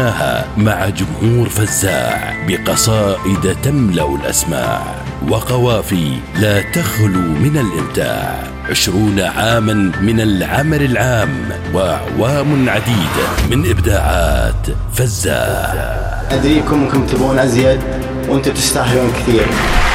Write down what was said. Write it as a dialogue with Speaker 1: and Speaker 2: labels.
Speaker 1: عشناها مع جمهور فزاع بقصائد تملأ الأسماع وقوافي لا تخلو من الإمتاع. 20 عاما من العمل العام وأعوام عديدة من إبداعات فزاع.
Speaker 2: أدريكم أنكم تبون أزيد وأنتم تستاهلون كثير.